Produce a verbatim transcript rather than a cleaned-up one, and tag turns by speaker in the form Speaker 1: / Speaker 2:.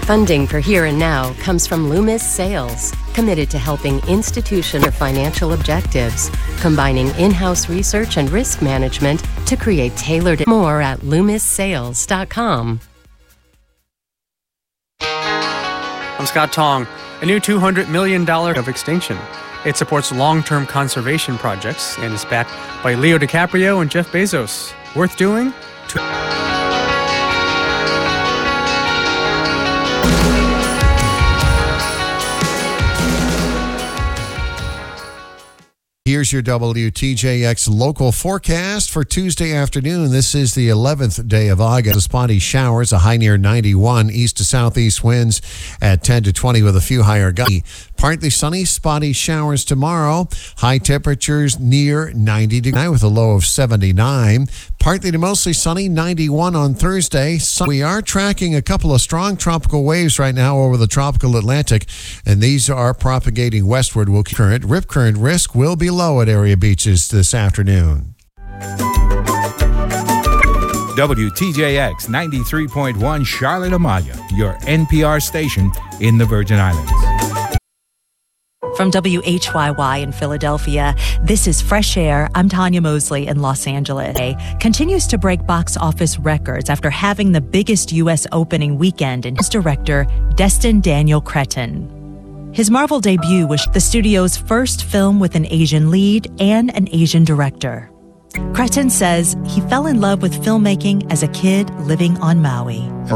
Speaker 1: Funding for Here and Now comes from Loomis Sales, committed to helping institutions with financial objectives, combining in-house research and risk management to create tailored more at loomis sales dot com.
Speaker 2: I'm Scott Tong. A new two hundred million dollars of extinction. It supports long-term conservation projects and is backed by Leo DiCaprio and Jeff Bezos. Worth doing? To-
Speaker 3: Here's your W T J X local forecast for Tuesday afternoon. This is the eleventh day of August. Spotty showers, a high near ninety-one. East to southeast winds at ten to twenty with a few higher gusts. Partly sunny, spotty showers tomorrow. High temperatures near ninety degrees with a low of seventy-nine. Partly to mostly sunny, ninety-one on Thursday. So we are tracking a couple of strong tropical waves right now over the tropical Atlantic, and these are propagating westward. Will current rip current risk will be low at area beaches this afternoon.
Speaker 4: W T J X ninety-three point one Charlotte Amalia, your N P R station in the Virgin Islands.
Speaker 5: From W H Y Y in Philadelphia, this is Fresh Air. I'm Tanya Mosley in Los Angeles. Continues to break box office records after having the biggest U S opening weekend in his director, Destin Daniel Cretton. His Marvel debut was the studio's first film with an Asian lead and an Asian director. Cretton says he fell in love with filmmaking as a kid living on Maui.